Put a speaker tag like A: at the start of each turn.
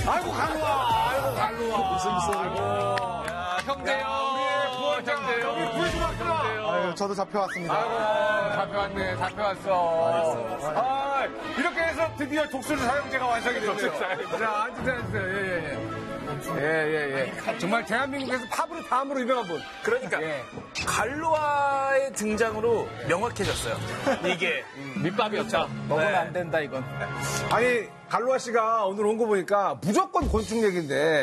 A: 아이고, 갈루아.
B: 무슨 소리고.
A: 형제요. 우리의 부원장. 여기 구해주고 왔구나.
B: 아유, 저도 잡혀왔습니다.
A: 아이고, 잡혀왔어. 아, 이렇게 해서 드디어 독수리 사형제가 완성이 됐어요. 자, 앉으세요. 예. 정말 대한민국에서 팝으로 다음으로 유명한 분.
C: 그러니까 갈로아의 등장으로 명확해졌어요. 이게
A: 밑밥이었죠.
B: 먹으면 안 된다, 이건.
A: 아니, 갈루아 씨가 오늘 온 거 보니까 무조건 곤충 얘기인데